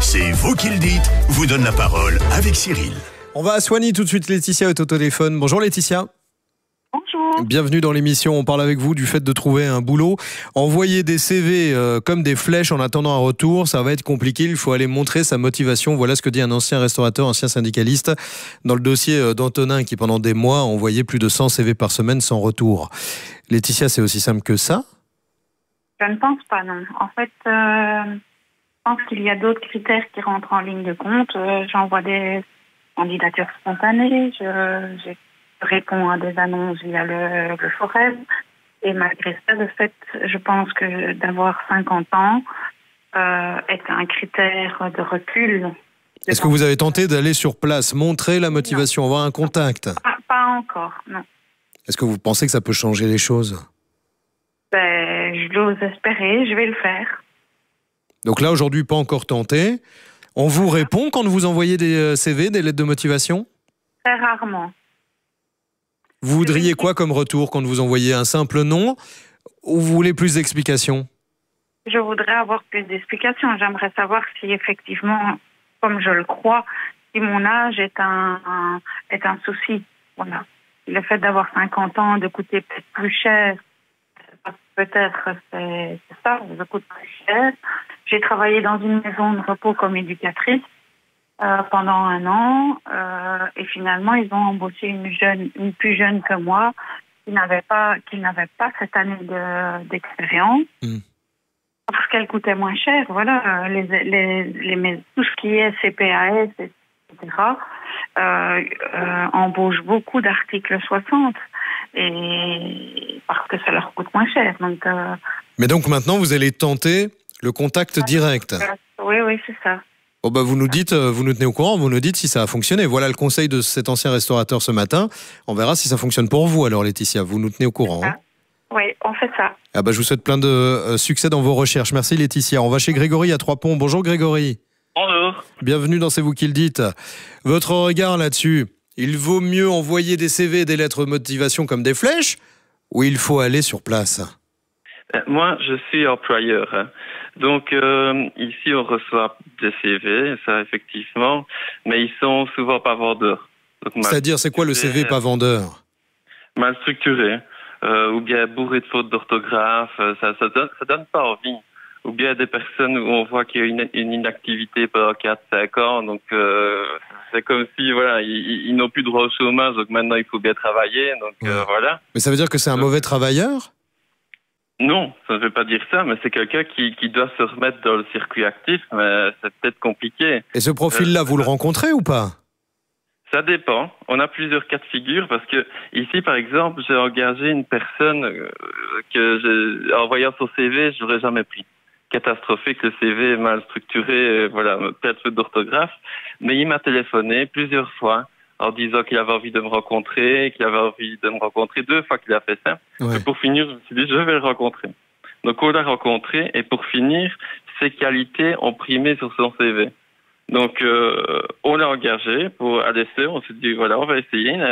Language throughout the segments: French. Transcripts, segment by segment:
C'est vous qui le dites, vous donne la parole avec Cyril. On va à Soigny tout de suite, Laetitia est au téléphone. Bonjour Laetitia. Bonjour. Bienvenue dans l'émission, on parle avec vous du fait de trouver un boulot. Envoyer des CV comme des flèches en attendant un retour, ça va être compliqué, il faut aller montrer sa motivation. Voilà ce que dit un ancien restaurateur, ancien syndicaliste, dans le dossier d'Antonin qui pendant des mois envoyait plus de 100 CV par semaine sans retour. Laetitia, c'est aussi simple que ça ? Je ne pense pas, non. En fait, je pense qu'il y a d'autres critères qui rentrent en ligne de compte. J'envoie des candidatures spontanées, je réponds à des annonces via le forum. Et malgré ça, de fait, je pense que d'avoir 50 ans est un critère de recul. Est-ce que vous avez tenté d'aller sur place, montrer la motivation, avoir un contact ? Pas encore, non. Est-ce que vous pensez que ça peut changer les choses ? Je l'ose espérer, je vais le faire. Donc là, aujourd'hui, pas encore tenté. On vous répond quand vous envoyez des CV, des lettres de motivation ? Très rarement. Vous voudriez quoi comme retour quand vous envoyez un simple nom ou vous voulez plus d'explications ? Je voudrais avoir plus d'explications. J'aimerais savoir si effectivement, comme je le crois, si mon âge est un souci. Voilà. Le fait d'avoir 50 ans, de coûter peut-être plus cher, peut-être c'est ça, je coûte plus cher. J'ai travaillé dans une maison de repos comme éducatrice pendant 1 an et finalement ils ont embauché une plus jeune que moi qui n'avait pas cette année d'expérience parce qu'elle coûtait moins cher. Voilà, tout ce qui est CPAS, etc. Embauche beaucoup d'articles 60 et parce que ça leur coûte moins cher. Donc, mais donc maintenant vous allez tenter le contact direct. Oui, c'est ça. Oh bah vous nous dites, vous nous tenez au courant, vous nous dites si ça a fonctionné. Voilà le conseil de cet ancien restaurateur ce matin. On verra si ça fonctionne pour vous alors Laetitia, vous nous tenez au courant. Hein. Oui, on fait ça. Ah bah je vous souhaite plein de succès dans vos recherches. Merci Laetitia. On va chez Grégory à Trois-Ponts. Bonjour Grégory. Bonjour. Bienvenue dans C'est vous qui le dites. Votre regard là-dessus, il vaut mieux envoyer des CV et des lettres de motivation comme des flèches ou il faut aller sur place ? Moi, je suis employeur. Donc, ici, on reçoit des CV, ça, effectivement, mais ils sont souvent pas vendeurs. C'est-à-dire, c'est quoi le CV pas vendeur ? Mal structuré, ou bien bourré de fautes d'orthographe, ça donne pas envie. Ou bien des personnes où on voit qu'il y a une inactivité pendant 4-5 ans, donc c'est comme si, voilà, ils n'ont plus droit au chômage, donc maintenant il faut bien travailler, donc voilà. Mais ça veut dire que c'est un mauvais travailleur ? Non, ça ne veut pas dire ça, mais c'est quelqu'un qui doit se remettre dans le circuit actif, mais c'est peut-être compliqué. Et ce profil-là, vous le rencontrez ou pas ? Ça dépend. On a plusieurs cas de figure parce que ici, par exemple, j'ai engagé une personne que, en voyant son CV, je n'aurais jamais pris. Catastrophique, le CV est mal structuré, voilà, plein de fautes d'orthographe. Mais il m'a téléphoné plusieurs fois en disant qu'il avait envie de me rencontrer, 2 fois qu'il a fait ça. Ouais. Et pour finir, je me suis dit, je vais le rencontrer. Donc on l'a rencontré et pour finir, ses qualités ont primé sur son CV. Donc on l'a engagé pour à l'essai, on s'est dit, voilà, on va essayer. Il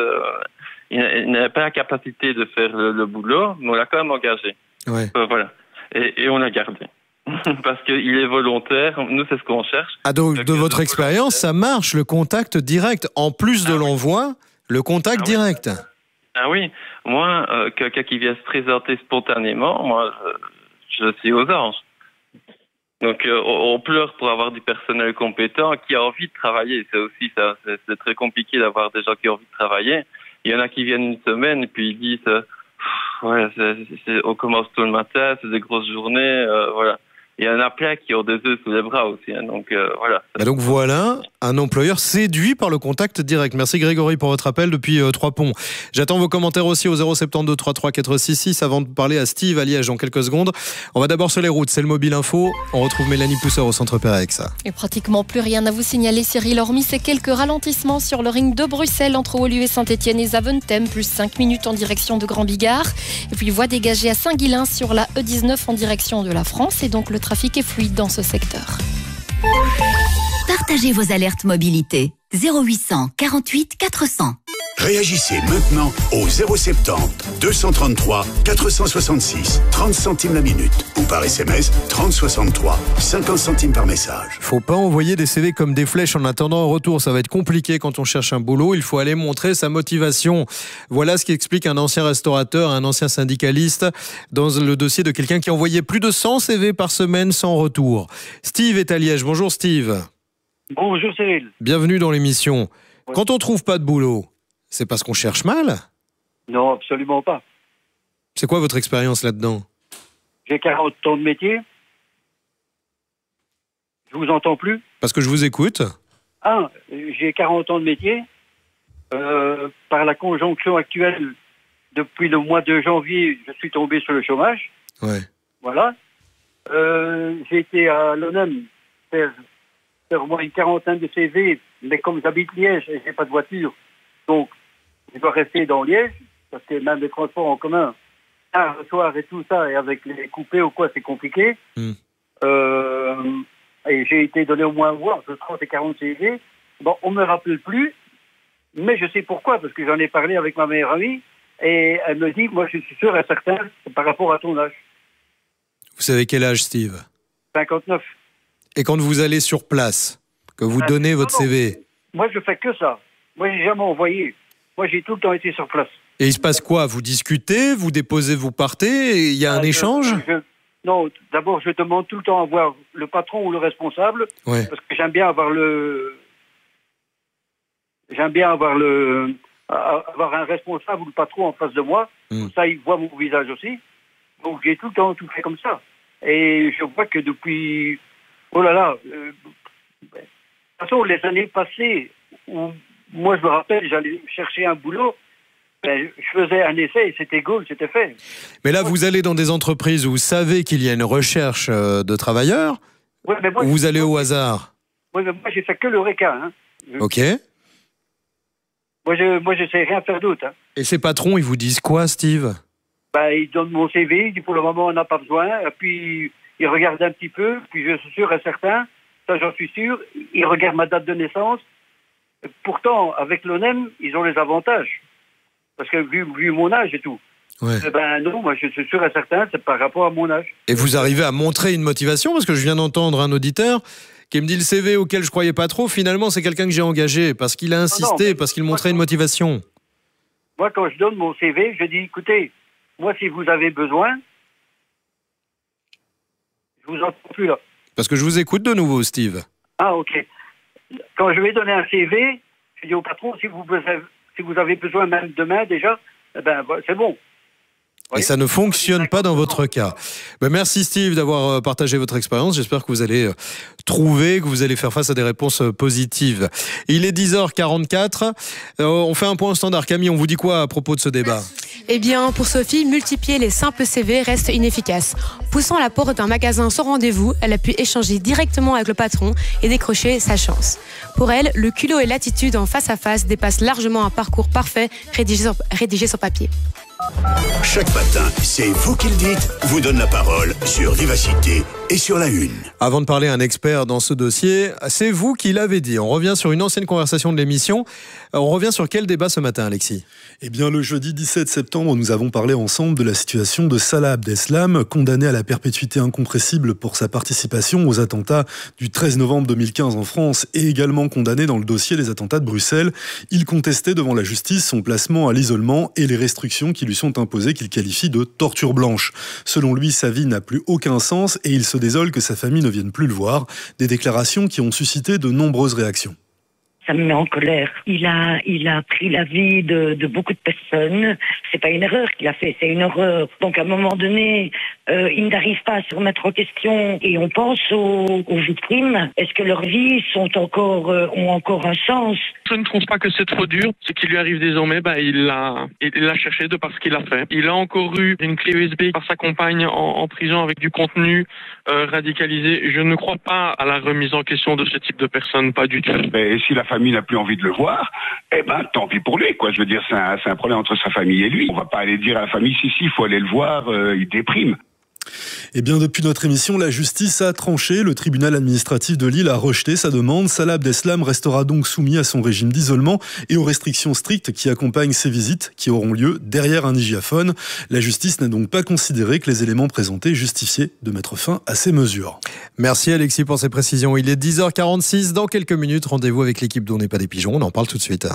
n'avait pas la capacité de faire le boulot, mais on l'a quand même engagé. Ouais. Voilà. Et on l'a gardé. Parce qu'il est volontaire, nous c'est ce qu'on cherche. Ah donc de votre expérience, ça marche, le contact direct. En plus de l'envoi, le contact direct. Ah oui, moi, quelqu'un qui vient se présenter spontanément, moi, je suis aux anges. Donc on pleure pour avoir du personnel compétent qui a envie de travailler. C'est aussi ça, c'est très compliqué d'avoir des gens qui ont envie de travailler. Il y en a qui viennent une semaine et puis ils disent, ouais, on commence tôt le matin, c'est des grosses journées, voilà. Il y en a plein qui ont des œufs sous les bras aussi, hein, donc voilà. Et donc voilà, un employeur séduit par le contact direct. Merci Grégory pour votre appel depuis Trois-Ponts. J'attends vos commentaires aussi au 072 33 466 avant de parler à Steve à Liège dans quelques secondes. On va d'abord sur les routes, c'est le Mobile Info. On retrouve Mélanie Pousseur au centre Pérex. Et pratiquement plus rien à vous signaler, Cyril, hormis ces quelques ralentissements sur le ring de Bruxelles entre Woluwe et Saint-Etienne et Zaventem, plus 5 minutes en direction de Grand Bigard. Et puis voie dégagée à Saint-Guilain sur la E19 en direction de la France. Et donc le trafic est fluide dans ce secteur. Partagez vos alertes mobilité. 0800 48 400. Réagissez maintenant au 070 233 466 30 centimes la minute ou par SMS 30 63 50 centimes par message. Faut pas envoyer des CV comme des flèches en attendant un retour. Ça va être compliqué quand on cherche un boulot. Il faut aller montrer sa motivation. Voilà ce qu'explique un ancien restaurateur, un ancien syndicaliste dans le dossier de quelqu'un qui envoyait plus de 100 CV par semaine sans retour. Steve est à Liège. Bonjour Steve. Bonjour Cyril. Bienvenue dans l'émission. Oui. Quand on trouve pas de boulot, c'est parce qu'on cherche mal? Non, absolument pas. C'est quoi votre expérience là-dedans? J'ai 40 ans de métier. Je vous entends plus. Parce que je vous écoute. Ah, j'ai 40 ans de métier. Par la conjonction actuelle, depuis le mois de janvier, je suis tombé sur le chômage. Ouais. Voilà. J'ai été à l'ONEM faire au moins une quarantaine de CV, mais comme j'habite Liège et j'ai pas de voiture, donc je dois rester dans Liège, parce que même les transports en commun, tard le soir et tout ça, et avec les coupés ou quoi, c'est compliqué. Et j'ai été donné au moins entre 30 et 40 CV. Bon, on me rappelle plus, mais je sais pourquoi, parce que j'en ai parlé avec ma meilleure amie, et elle me dit, moi je suis sûr et certain, par rapport à ton âge. Vous savez quel âge, Steve? 59. Et quand vous allez sur place, que vous donnez votre CV... Moi, je fais que ça. Moi, j'ai jamais envoyé. Moi, j'ai tout le temps été sur place. Et il se passe quoi? Vous discutez, vous déposez, vous partez, il y a un échange? Non, d'abord, je demande tout le temps à voir le patron ou le responsable, Ouais. parce que j'aime bien avoir un responsable ou le patron en face de moi. Comme ça, il voit mon visage aussi. Donc, j'ai tout le temps tout fait comme ça. Et je vois que depuis... Oh là là... de toute façon, les années passées, où moi, je me rappelle, j'allais chercher un boulot, je faisais un essai et c'était goal, c'était fait. Mais là, vous allez dans des entreprises où vous savez qu'il y a une recherche de travailleurs, Ouais, mais moi, ou vous allez au hasard? Oui, mais moi, j'ai fait que le RECA. Hein. Ok. Moi, je sais rien faire d'autre. Hein. Et ces patrons, ils vous disent quoi, Steve? Ils donnent mon CV, ils disent pour le moment, on n'a pas besoin. Et puis, ils regardent un petit peu, puis je suis sûr et certain, ça j'en suis sûr, ils regardent ma date de naissance. Pourtant, avec l'ONEM, ils ont les avantages. Parce que vu mon âge et tout. Ouais. Non, moi je suis sûr et certain, c'est par rapport à mon âge. Et vous arrivez à montrer une motivation? Parce que je viens d'entendre un auditeur qui me dit le CV auquel je croyais pas trop, finalement c'est quelqu'un que j'ai engagé, parce qu'il a insisté, parce qu'il montrait une motivation. Moi, quand je donne mon CV, je dis, écoutez, moi si vous avez besoin, je vous entends plus là. Parce que je vous écoute de nouveau, Steve. Ah, ok. Quand je vais donner un CV, je dis au patron, si vous avez besoin même demain déjà, c'est bon. Et ça ne fonctionne pas dans votre cas. Merci Steve d'avoir partagé votre expérience. J'espère que vous allez trouver, que vous allez faire face à des réponses positives. Il est 10h44. On fait un point au standard. Camille, on vous dit quoi à propos de ce débat? Eh bien, pour Sophie, multiplier les simples CV reste inefficace. Poussant la porte d'un magasin sans rendez-vous, elle a pu échanger directement avec le patron et décrocher sa chance. Pour elle, le culot et l'attitude en face à face dépassent largement un parcours parfait rédigé sur papier. Chaque matin, c'est vous qui le dites, vous donne la parole sur Vivacité et sur La Une. Avant de parler à un expert dans ce dossier, c'est vous qui l'avez dit. On revient sur une ancienne conversation de l'émission. On revient sur quel débat ce matin, Alexis? Eh bien, le jeudi 17 septembre, nous avons parlé ensemble de la situation de Salah Abdeslam, condamné à la perpétuité incompressible pour sa participation aux attentats du 13 novembre 2015 en France et également condamné dans le dossier des attentats de Bruxelles. Il contestait devant la justice son placement à l'isolement et les restrictions qui lui sont imposées qu'il qualifie de torture blanche. Selon lui, sa vie n'a plus aucun sens et il se désole que sa famille ne vienne plus le voir. Des déclarations qui ont suscité de nombreuses réactions. Ça me met en colère. Il a pris la vie de beaucoup de personnes. C'est pas une erreur qu'il a fait, c'est une horreur. Donc à un moment donné, il n'arrive pas à se remettre en question. Et on pense aux victimes. Est-ce que leurs vies ont encore un sens? Je ne trouve pas que c'est trop dur. Ce qui lui arrive désormais, il l'a cherché de par ce qu'il a fait. Il a encore eu une clé USB par sa compagne en prison avec du contenu radicalisé. Je ne crois pas à la remise en question de ce type de personnes, pas du tout. Et si la famille n'a plus envie de le voir, tant pis pour lui, quoi. Je veux dire, c'est un problème entre sa famille et lui. On va pas aller dire à la famille, si, il faut aller le voir, il déprime. Eh bien, depuis notre émission, la justice a tranché. Le tribunal administratif de Lille a rejeté sa demande. Salah Abdeslam restera donc soumis à son régime d'isolement et aux restrictions strictes qui accompagnent ses visites, qui auront lieu derrière un hygiaphone. La justice n'a donc pas considéré que les éléments présentés justifiaient de mettre fin à ces mesures. Merci Alexis pour ces précisions. Il est 10h46. Dans quelques minutes, rendez-vous avec l'équipe d'On n'est pas des pigeons. On en parle tout de suite.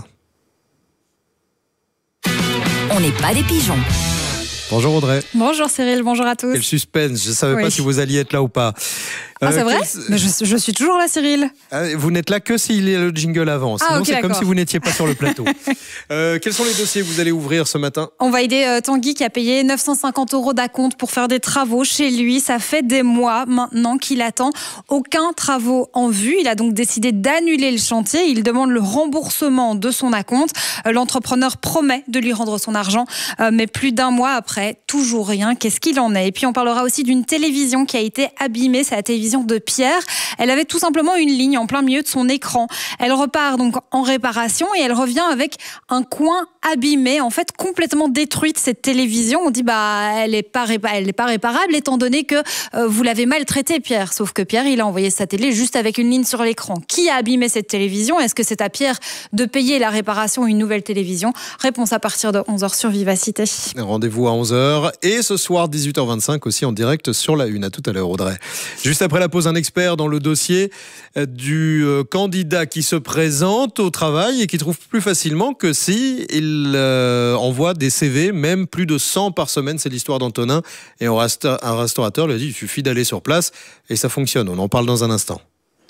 On n'est pas des pigeons. Bonjour Audrey. Bonjour Cyril, bonjour à tous. Quel suspense, je ne savais pas si vous alliez être là ou pas. Ah c'est vrai ? Mais je suis toujours là Cyril. Vous n'êtes là que s'il y a le jingle avant, sinon c'est comme si vous n'étiez pas sur le plateau. Quels sont les dossiers que vous allez ouvrir ce matin ? On va aider Tanguy qui a payé 950 € d'acompte pour faire des travaux chez lui. Ça fait des mois maintenant qu'il attend aucun travaux en vue. Il a donc décidé d'annuler le chantier. Il demande le remboursement de son acompte. L'entrepreneur promet de lui rendre son argent, mais plus d'un mois après, toujours rien. Qu'est-ce qu'il en est ? Et puis on parlera aussi d'une télévision qui a été abîmée. C'est la télévision de Pierre. Elle avait tout simplement une ligne en plein milieu de son écran. Elle repart donc en réparation et elle revient avec un coin abîmé, en fait complètement détruite cette télévision. On dit elle n'est pas réparable étant donné que vous l'avez maltraité Pierre. Sauf que Pierre, il a envoyé sa télé juste avec une ligne sur l'écran. Qui a abîmé cette télévision ? Est-ce que c'est à Pierre de payer la réparation d'une nouvelle télévision ? Réponse à partir de 11h sur Vivacité. Rendez-vous à 11h et ce soir 18h25 aussi en direct sur la Une. À tout à l'heure Audrey. Juste après la pause, un expert dans le dossier du candidat qui se présente au travail et qui trouve plus facilement que si il envoie des CV, même plus de 100 par semaine. C'est l'histoire d'Antonin. Et un restaurateur lui a dit il suffit d'aller sur place et ça fonctionne. On en parle dans un instant.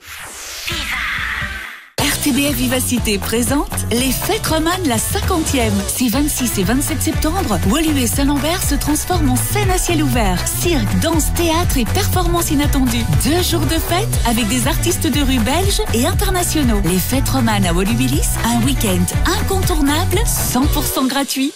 RTBF Vivacité présente les Fêtes Romanes, la 50e. Ces 26 et 27 septembre, Woluwe Saint-Lambert se transforme en scène à ciel ouvert. Cirque, danse, théâtre et performances inattendues. 2 jours de fête avec des artistes de rue belges et internationaux. Les Fêtes Romanes à Wolubilis, un week-end incontournable, 100% gratuit.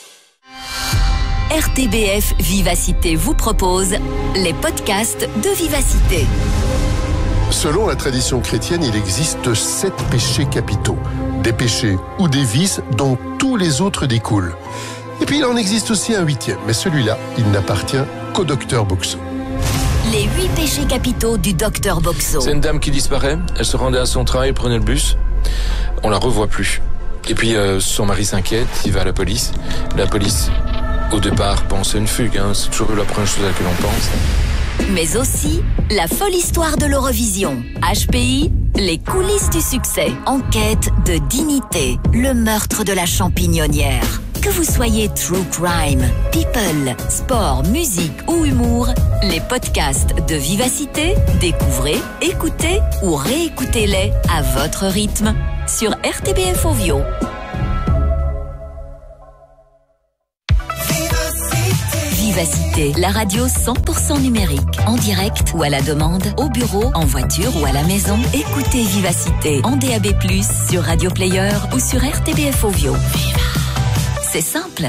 RTBF Vivacité vous propose les podcasts de Vivacité. Selon la tradition chrétienne, il existe 7 péchés capitaux. Des péchés ou des vices dont tous les autres découlent. Et puis il en existe aussi un 8e, mais celui-là, il n'appartient qu'au docteur Boxo. Les 8 péchés capitaux du docteur Boxo. C'est une dame qui disparaît, elle se rendait à son travail, prenait le bus, on la revoit plus. Et puis son mari s'inquiète, il va à la police. La police, au départ, pense à une fugue, c'est toujours la première chose à laquelle on pense. Mais aussi la folle histoire de l'Eurovision. HPI, les coulisses du succès. Enquête de dignité, le meurtre de la champignonnière. Que vous soyez true crime, people, sport, musique ou humour, les podcasts de Vivacité, découvrez, écoutez ou réécoutez-les à votre rythme sur RTBF Ovio. Vivacité, la radio 100% numérique, en direct ou à la demande, au bureau, en voiture ou à la maison. Écoutez Vivacité en DAB+, sur Radio Player ou sur RTBF Ovio. C'est simple.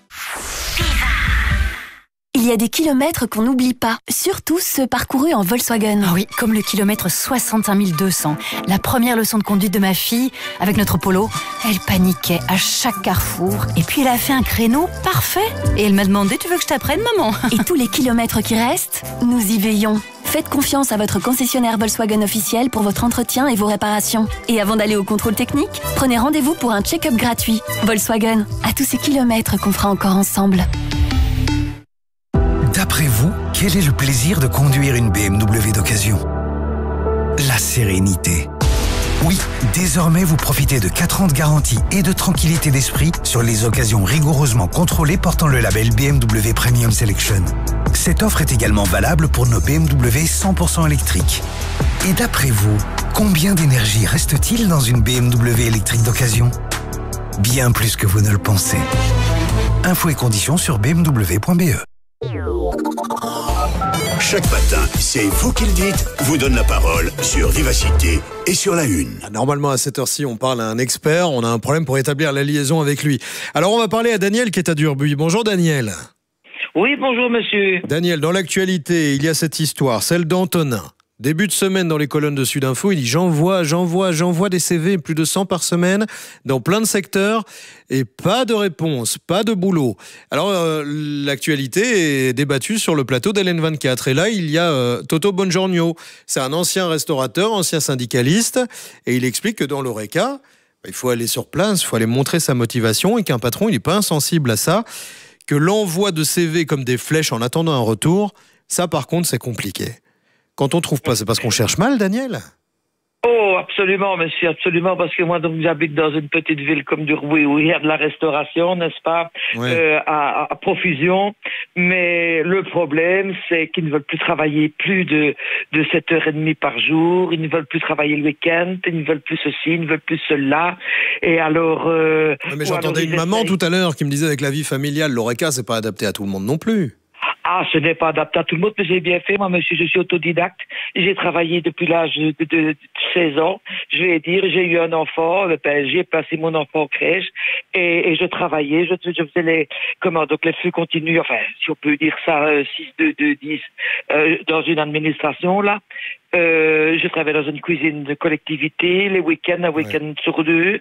Il y a des kilomètres qu'on n'oublie pas, surtout ceux parcourus en Volkswagen. Ah oui, comme le kilomètre 65 200. La première leçon de conduite de ma fille, avec notre Polo, elle paniquait à chaque carrefour. Et puis elle a fait un créneau parfait. Et elle m'a demandé, tu veux que je t'apprenne, maman ? Et tous les kilomètres qui restent, nous y veillons. Faites confiance à votre concessionnaire Volkswagen officiel pour votre entretien et vos réparations. Et avant d'aller au contrôle technique, prenez rendez-vous pour un check-up gratuit. Volkswagen, à tous ces kilomètres qu'on fera encore ensemble. D'après vous, quel est le plaisir de conduire une BMW d'occasion ? La sérénité. Oui, désormais vous profitez de 4 ans de garantie et de tranquillité d'esprit sur les occasions rigoureusement contrôlées portant le label BMW Premium Selection. Cette offre est également valable pour nos BMW 100% électriques. Et d'après vous, combien d'énergie reste-t-il dans une BMW électrique d'occasion ? Bien plus que vous ne le pensez. Infos et conditions sur bmw.be. Chaque matin, c'est vous qui le dites, vous donne la parole sur Vivacité et sur la Une. Normalement, à cette heure-ci, on parle à un expert. On a un problème pour établir la liaison avec lui. Alors, on va parler à Daniel qui est à Durbuy. Bonjour Daniel. Oui, bonjour monsieur. Daniel, dans l'actualité, il y a cette histoire, celle d'Antonin. Début de semaine dans les colonnes de Sudinfo, il dit j'envoie des CV, plus de 100 par semaine, dans plein de secteurs, et pas de réponse, pas de boulot. Alors, l'actualité est débattue sur le plateau d'LN24. Et là, il y a Toto Bongiorno. C'est un ancien restaurateur, ancien syndicaliste, et il explique que dans l'Horeca, il faut aller sur place, il faut aller montrer sa motivation, et qu'un patron, il n'est pas insensible à ça, que l'envoi de CV comme des flèches en attendant un retour, ça, par contre, c'est compliqué. Quand on trouve pas, c'est parce qu'on cherche mal, Daniel? Oh, absolument, monsieur, absolument, parce que moi, donc, j'habite dans une petite ville comme Durbuy où il y a de la restauration, n'est-ce pas, à profusion. Mais le problème, c'est qu'ils ne veulent plus travailler plus de 7h30 par jour, ils ne veulent plus travailler le week-end, ils ne veulent plus ceci, ils ne veulent plus cela. Et alors... mais j'entendais une maman tout à l'heure qui me disait avec la vie familiale, l'Horeca, c'est pas adapté à tout le monde non plus. Ah, ce n'est pas adapté à tout le monde, mais j'ai bien fait. Moi, monsieur, je suis autodidacte. J'ai travaillé depuis l'âge de 16 ans. Je vais dire, j'ai eu un enfant, j'ai placé mon enfant en crèche et je travaillais. Je faisais les flux continus, enfin, si on peut dire ça, 6, 2, 2, 10, dans une administration, là. Je travaille dans une cuisine de collectivité, les week-ends, un week-end sur 2.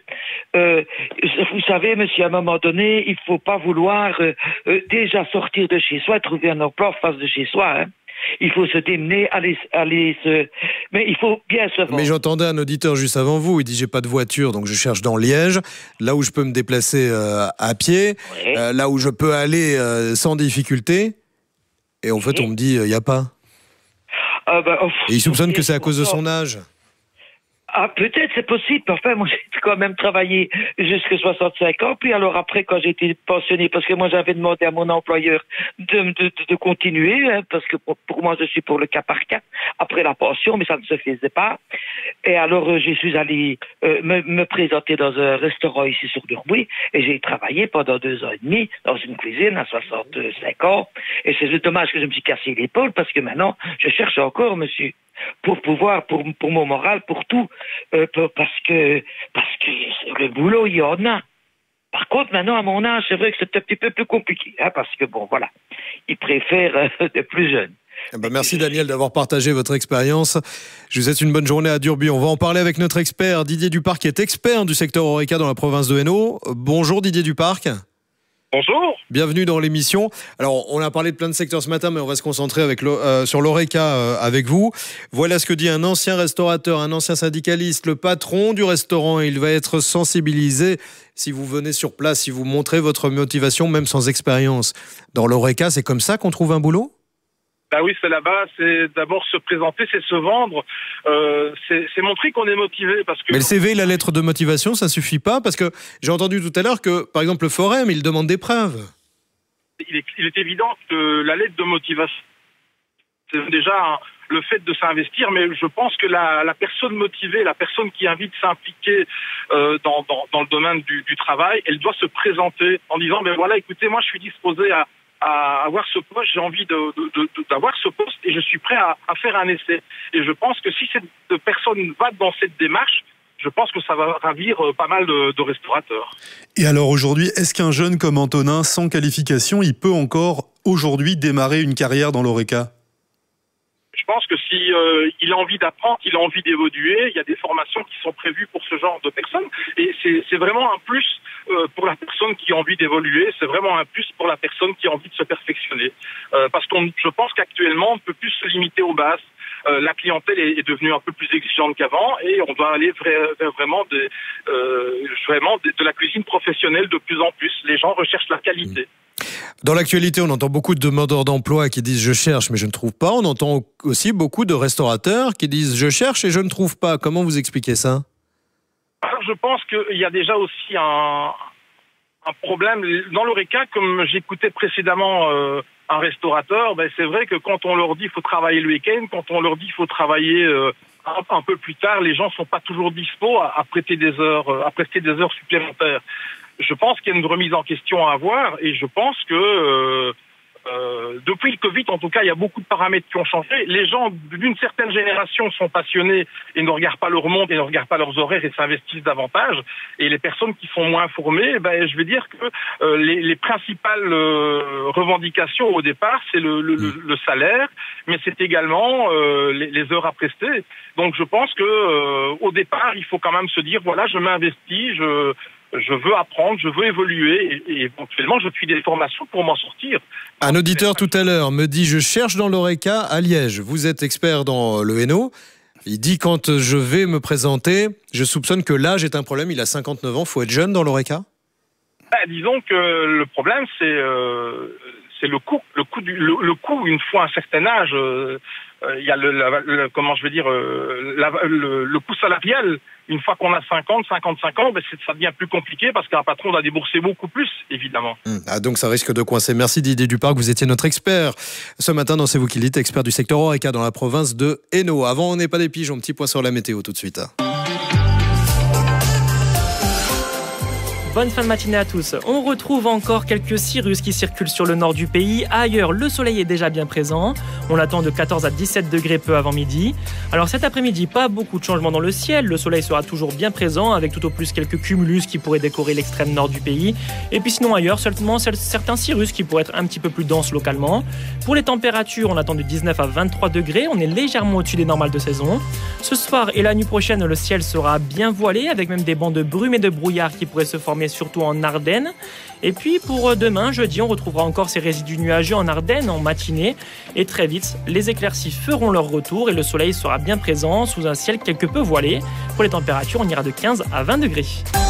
Vous savez, monsieur, à un moment donné, il faut pas vouloir déjà sortir de chez soi et trouver un emploi en face de chez soi. Hein. Il faut se démener, mais il faut bien se vendre. Mais j'entendais un auditeur juste avant vous, il dit j'ai pas de voiture, donc je cherche dans Liège, là où je peux me déplacer à pied, là où je peux aller sans difficulté. Et en fait, on me dit il y a pas. Et il soupçonne que c'est à cause de son âge. Ah, peut-être, c'est possible. Enfin, moi, j'ai quand même travaillé jusqu'à 65 ans. Puis alors après, quand j'ai été pensionné, parce que moi, j'avais demandé à mon employeur de continuer, hein, parce que pour moi, je suis pour le cas par cas, après la pension, mais ça ne se faisait pas. Et alors, je suis allé me présenter dans un restaurant ici sur Durbuy, et j'ai travaillé pendant 2 ans et demi dans une cuisine à 65 ans. Et c'est dommage que je me suis cassé l'épaule, parce que maintenant, je cherche encore, monsieur. Pour pouvoir, pour mon moral, pour tout, parce que le boulot, il y en a. Par contre, maintenant, à mon âge, c'est vrai que c'est un petit peu plus compliqué, hein, parce que bon, voilà, ils préfèrent des plus jeunes. Merci Daniel d'avoir partagé votre expérience. Je vous souhaite une bonne journée à Durbuy. On va en parler avec notre expert Didier Duparc, qui est expert du secteur Horeca dans la province de Hainaut. Bonjour Didier Duparc. Bonjour. Bienvenue dans l'émission. Alors, on a parlé de plein de secteurs ce matin, mais on va se concentrer sur l'Horeca avec vous. Voilà ce que dit un ancien restaurateur, un ancien syndicaliste, le patron du restaurant. Il va être sensibilisé si vous venez sur place, si vous montrez votre motivation, même sans expérience. Dans l'Horeca, c'est comme ça qu'on trouve un boulot ? Bah oui, c'est là-bas, c'est d'abord se présenter, c'est se vendre, c'est montrer qu'on est motivé. Parce que... Mais le CV, la lettre de motivation, ça suffit pas, parce que j'ai entendu tout à l'heure que, par exemple, le Forum, il demande des preuves. Il est évident que la lettre de motivation, c'est déjà le fait de s'investir, mais je pense que la personne motivée, la personne qui a envie de s'impliquer dans le domaine du travail, elle doit se présenter en disant, ben voilà, écoutez, moi je suis disposé à avoir ce poste, j'ai envie d'avoir ce poste et je suis prêt à faire un essai. Et je pense que si cette personne va dans cette démarche, je pense que ça va ravir pas mal de restaurateurs. Et alors aujourd'hui, est-ce qu'un jeune comme Antonin, sans qualification, il peut encore aujourd'hui démarrer une carrière dans l'Horeca ? Je pense que si il a envie d'apprendre, il a envie d'évoluer, il y a des formations qui sont prévues pour ce genre de personnes. Et c'est vraiment un plus pour la personne qui a envie d'évoluer, c'est vraiment un plus pour la personne qui a envie de se perfectionner. Parce que je pense qu'actuellement, on ne peut plus se limiter aux bases. La clientèle est devenue un peu plus exigeante qu'avant et on doit aller vers vraiment de la cuisine professionnelle de plus en plus. Les gens recherchent la qualité. Dans l'actualité, on entend beaucoup de demandeurs d'emploi qui disent « je cherche mais je ne trouve pas ». On entend aussi beaucoup de restaurateurs qui disent « je cherche et je ne trouve pas ». Comment vous expliquez ça ? Alors, je pense qu'il y a déjà aussi un problème. Dans l'Horeca, comme j'écoutais précédemment un restaurateur, ben c'est vrai que quand on leur dit qu'il faut travailler le week-end, quand on leur dit qu'il faut travailler un peu plus tard, les gens ne sont pas toujours dispo à prester des heures supplémentaires. Je pense qu'il y a une remise en question à avoir et je pense que depuis le Covid, en tout cas, il y a beaucoup de paramètres qui ont changé. Les gens d'une certaine génération sont passionnés et ne regardent pas leur montre et ne regardent pas leurs horaires et s'investissent davantage. Et les personnes qui sont moins formées, je vais dire que les principales revendications au départ, c'est le salaire, mais c'est également les heures à prester. Donc je pense que au départ, il faut quand même se dire, voilà, je m'investis, je veux apprendre, je veux évoluer et éventuellement je suis des formations pour m'en sortir. Un auditeur tout à l'heure me dit, je cherche dans l'ORECA à Liège. Vous êtes expert dans le Hainaut. Il dit, quand je vais me présenter, je soupçonne que l'âge est un problème. Il a 59 ans, il faut être jeune dans l'ORECA. Disons que le problème, c'est le coût. Le coût, une fois un certain âge, il y a le coût salarial. Une fois qu'on a 50, 55 ans, ça devient plus compliqué parce qu'un patron doit débourser beaucoup plus, évidemment. Donc ça risque de coincer. Merci Didier Duparc, vous étiez notre expert ce matin dans C'est vous qui le dites, expert du secteur ORECA dans la province de Hainaut. Avant, on n'est pas des pigeons, petit point sur la météo tout de suite. Bonne fin de matinée à tous. On retrouve encore quelques cirrus qui circulent sur le nord du pays. Ailleurs, le soleil est déjà bien présent. On l'attend de 14 à 17 degrés peu avant midi. Alors cet après-midi, pas beaucoup de changements dans le ciel. Le soleil sera toujours bien présent avec tout au plus quelques cumulus qui pourraient décorer l'extrême nord du pays. Et puis sinon ailleurs, seulement certains cirrus qui pourraient être un petit peu plus denses localement. Pour les températures, on attend de 19 à 23 degrés. On est légèrement au-dessus des normales de saison. Ce soir et la nuit prochaine, le ciel sera bien voilé avec même des bancs de brume et de brouillard qui pourraient se former surtout en Ardennes. Et puis pour demain, jeudi, on retrouvera encore ces résidus nuageux en Ardennes en matinée. Et très vite, les éclaircies feront leur retour et le soleil sera bien présent sous un ciel quelque peu voilé. Pour les températures, on ira de 15 à 20 degrés.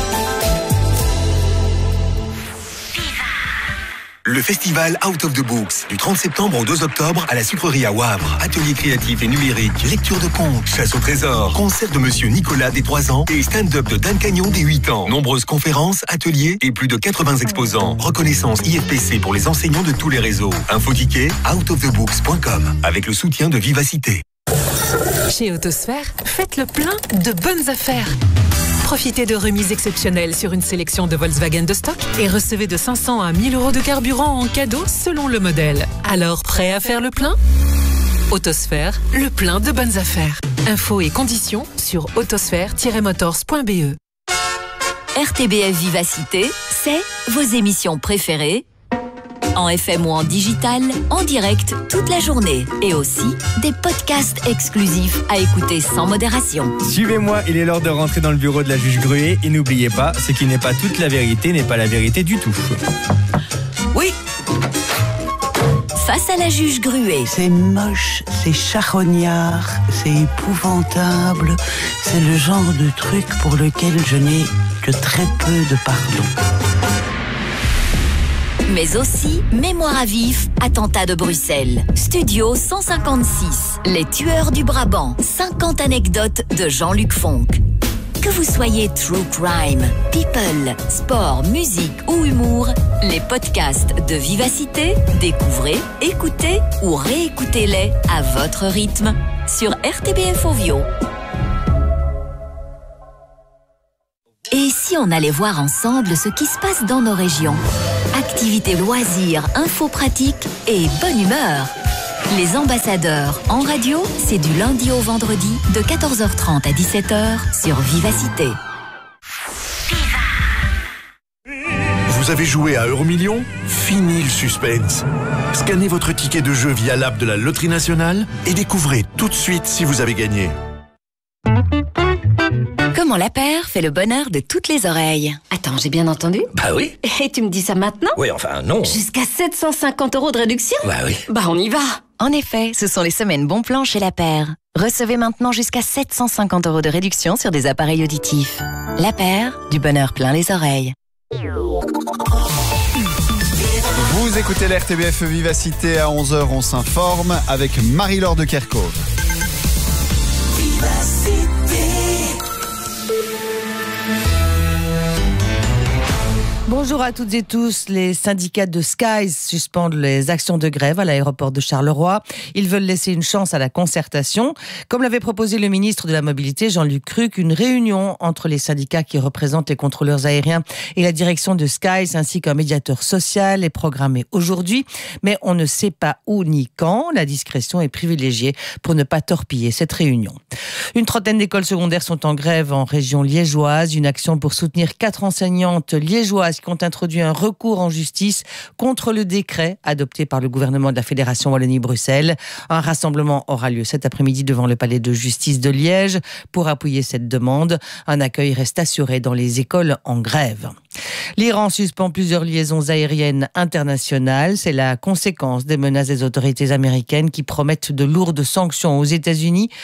Le festival Out of the Books, du 30 septembre au 2 octobre à la sucrerie à Wavre. Ateliers créatifs et numériques, lecture de contes, chasse au trésor, concert de monsieur Nicolas des 3 ans et stand-up de Dan Cagnon des 8 ans. Nombreuses conférences, ateliers et plus de 80 exposants. Reconnaissance IFPC pour les enseignants de tous les réseaux. Info ticket, outofthebooks.com avec le soutien de Vivacité. Chez Autosphère, faites le plein de bonnes affaires. Profitez de remises exceptionnelles sur une sélection de Volkswagen de stock et recevez de 500 à 1000 euros de carburant en cadeau selon le modèle. Alors, prêt à faire le plein ? Autosphère, le plein de bonnes affaires. Infos et conditions sur autosphère-motors.be. RTBF Vivacité, c'est vos émissions préférées en FM ou en digital, en direct toute la journée. Et aussi des podcasts exclusifs à écouter sans modération. Suivez-moi, il est l'heure de rentrer dans le bureau de la juge Gruet. Et n'oubliez pas, ce qui n'est pas toute la vérité n'est pas la vérité du tout. Oui. Face à la juge Gruet. C'est moche, c'est charognard, c'est épouvantable. C'est le genre de truc pour lequel je n'ai que très peu de pardon. Mais aussi Mémoire à vif, attentat de Bruxelles. Studio 156, Les tueurs du Brabant. 50 anecdotes de Jean-Luc Fonck. Que vous soyez true crime, people, sport, musique ou humour, les podcasts de Vivacité, découvrez, écoutez ou réécoutez-les à votre rythme sur RTBF Ovio. Et si on allait voir ensemble ce qui se passe dans nos régions ? Activités, loisirs, infos pratiques et bonne humeur. Les ambassadeurs en radio, c'est du lundi au vendredi de 14h30 à 17h sur Vivacité. Vous avez joué à Euromillions ? Fini le suspense. Scannez votre ticket de jeu via l'app de la Loterie Nationale et découvrez tout de suite si vous avez gagné. Comment la paire fait le bonheur de toutes les oreilles. Attends, j'ai bien entendu ? Bah oui. Et tu me dis ça maintenant ? Oui, enfin, non. Jusqu'à 750 € de réduction ? Bah oui. Bah on y va. En effet, ce sont les semaines bon plan chez La Paire. Recevez maintenant jusqu'à 750 € de réduction sur des appareils auditifs. La Paire, du bonheur plein les oreilles. Vous écoutez la RTBF Vivacité à 11h, on s'informe avec Marie-Laure de Kerkhove. Bonjour à toutes et tous. Les syndicats de Skies suspendent les actions de grève à l'aéroport de Charleroi. Ils veulent laisser une chance à la concertation. Comme l'avait proposé le ministre de la Mobilité, Jean-Luc Cruc, une réunion entre les syndicats qui représentent les contrôleurs aériens et la direction de Skies, ainsi qu'un médiateur social, est programmée aujourd'hui. Mais on ne sait pas où ni quand. La discrétion est privilégiée pour ne pas torpiller cette réunion. Une trentaine d'écoles secondaires sont en grève en région liégeoise. Une action pour soutenir 4 enseignantes liégeoises qui ont introduit un recours en justice contre le décret adopté par le gouvernement de la Fédération Wallonie-Bruxelles. Un rassemblement aura lieu cet après-midi devant le palais de justice de Liège pour appuyer cette demande. Un accueil reste assuré dans les écoles en grève. L'Iran suspend plusieurs liaisons aériennes internationales. C'est la conséquence des menaces des autorités américaines qui promettent de lourdes sanctions aux États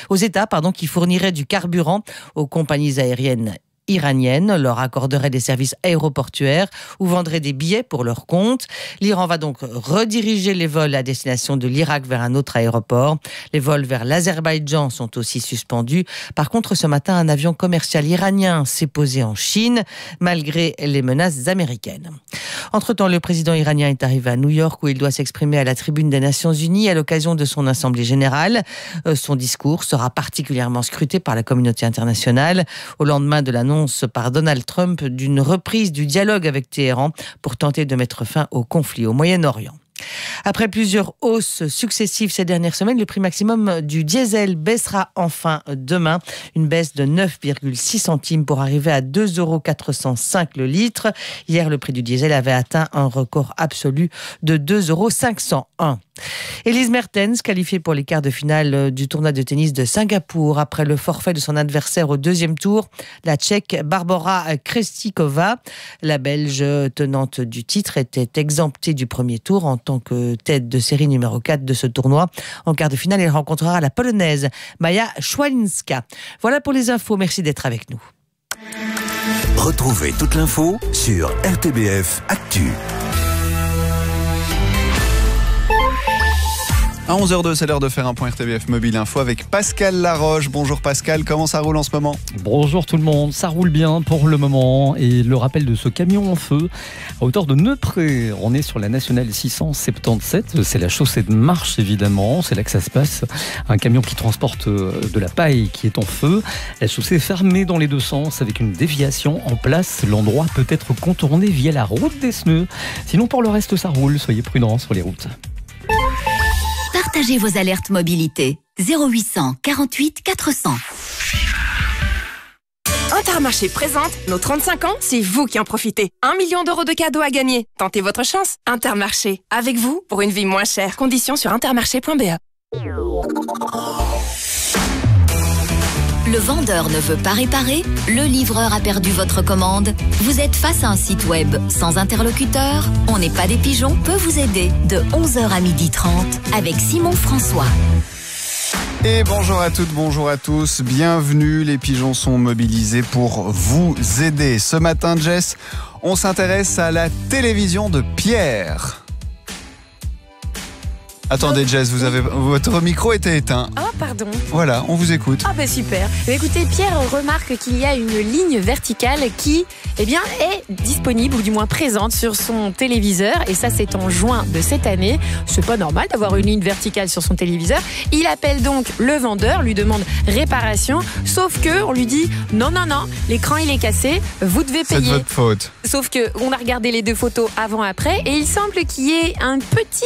qui fourniraient du carburant aux compagnies aériennes iraniennes, leur accorderait des services aéroportuaires ou vendrait des billets pour leur compte. L'Iran va donc rediriger les vols à destination de l'Irak vers un autre aéroport. Les vols vers l'Azerbaïdjan sont aussi suspendus. Par contre, ce matin, un avion commercial iranien s'est posé en Chine, malgré les menaces américaines. Entre-temps, le président iranien est arrivé à New York où il doit s'exprimer à la tribune des Nations Unies à l'occasion de son assemblée générale. Son discours sera particulièrement scruté par la communauté internationale au lendemain de l'annonce par Donald Trump d'une reprise du dialogue avec Téhéran pour tenter de mettre fin au conflit au Moyen-Orient. Après plusieurs hausses successives ces dernières semaines, le prix maximum du diesel baissera enfin demain. Une baisse de 9,6 centimes pour arriver à 2,405 € le litre. Hier, le prix du diesel avait atteint un record absolu de 2,501 €. Elise Mertens, qualifiée pour les quarts de finale du tournoi de tennis de Singapour après le forfait de son adversaire au deuxième tour, la Tchèque Barbora Krejcikova. La Belge tenante du titre était exemptée du premier tour en tant que tête de série numéro 4 de ce tournoi. En quart de finale, elle rencontrera la Polonaise Maja Szwalinska. Voilà pour les infos, merci d'être avec nous. Retrouvez toute l'info sur RTBF Actu. À 11h02, c'est l'heure de faire un point RTBF Mobile Info avec Pascal Laroche. Bonjour Pascal, comment ça roule en ce moment ? Bonjour tout le monde, ça roule bien pour le moment. Et le rappel de ce camion en feu à hauteur de Neupré. On est sur la nationale 677, c'est la chaussée de Marche évidemment, c'est là que ça se passe. Un camion qui transporte de la paille qui est en feu. La chaussée est fermée dans les deux sens avec une déviation en place. L'endroit peut être contourné via la route des Sneux. Sinon pour le reste ça roule, soyez prudents sur les routes. Partagez vos alertes mobilité. 0800 48 400. Intermarché présente nos 35 ans, c'est vous qui en profitez. 1 million d'euros de cadeaux à gagner. Tentez votre chance. Intermarché, avec vous pour une vie moins chère. Conditions sur intermarché.be. Le vendeur ne veut pas réparer, le livreur a perdu votre commande. Vous êtes face à un site web sans interlocuteur. On n'est pas des pigeons peut vous aider de 11h à 12h30 avec Simon François. Et bonjour à toutes, bonjour à tous, bienvenue, les pigeons sont mobilisés pour vous aider. Ce matin, Jess, on s'intéresse à la télévision de Pierre. Attendez Jess, votre micro était éteint. Oh pardon. Voilà, on vous écoute. Ah ben super. Mais écoutez, Pierre remarque qu'il y a une ligne verticale qui est disponible ou du moins présente sur son téléviseur et ça c'est en juin de cette année. C'est pas normal d'avoir une ligne verticale sur son téléviseur. Il appelle donc le vendeur, lui demande réparation, sauf que on lui dit non, l'écran il est cassé, vous devez payer. C'est de votre faute. Sauf que on a regardé les deux photos avant-après et il semble qu'il y ait un petit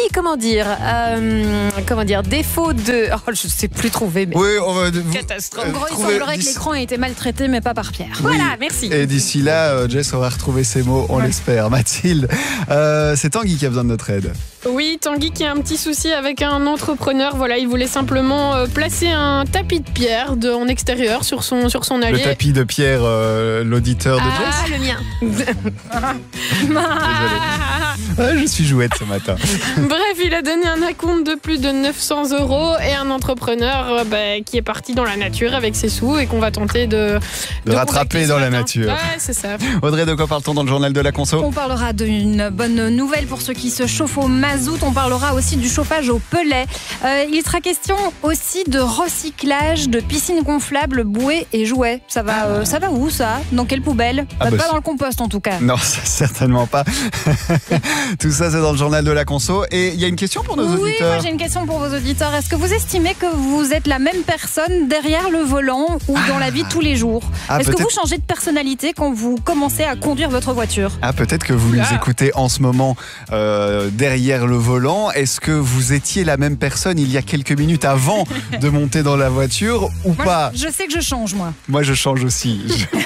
défaut de... Oh, je ne sais plus trouver, mais... Oui, on va... Catastrophe. En gros, il semblerait que l'écran ait été maltraité, mais pas par Pierre. Oui. Voilà, merci. Et d'ici là, Jess aura retrouvé ses mots, on l'espère. Mathilde, c'est Tanguy qui a besoin de notre aide. Oui, Tanguy qui a un petit souci avec un entrepreneur. Voilà, il voulait simplement placer un tapis de pierre en extérieur sur son allée. Le tapis de pierre, l'auditeur de Jess. Ah, le mien. Ouais, je suis jouette ce matin. Bref, il a donné un acompte de plus de 900 € et un entrepreneur qui est parti dans la nature avec ses sous et qu'on va tenter de rattraper dans la nature. Ouais, c'est ça. Audrey, de quoi parle-t-on dans le journal de la conso? On parlera d'une bonne nouvelle pour ceux qui se chauffent au mazout. On parlera aussi du chauffage au pelet. Il sera question aussi de recyclage de piscines gonflables, bouées et jouets. Ça va où ça? Dans quelle poubelle? Pas dans le compost en tout cas. Non, certainement pas. Tout ça, c'est dans le journal de la conso. Et il y a une question pour nos auditeurs. Oui, moi j'ai une question pour vos auditeurs. Est-ce que vous estimez que vous êtes la même personne derrière le volant ou dans la vie de tous les jours? Est-ce que vous changez de personnalité quand vous commencez à conduire votre voiture? Peut-être que vous nous écoutez en ce moment derrière le volant. Est-ce que vous étiez la même personne il y a quelques minutes avant de monter dans la voiture ou pas? Je sais que je change, moi. Moi, je change aussi.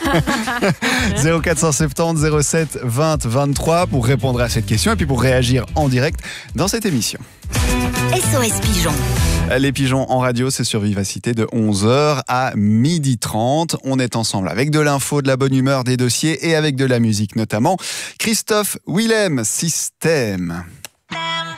0470 07 20 23 pour répondre à cette question et puis pour réagir en direct dans cette émission. SOS Pigeon. Les pigeons en radio, c'est sur Vivacité de 11h à 12h30. On est ensemble avec de l'info, de la bonne humeur, des dossiers et avec de la musique notamment. Christophe Willem, Système.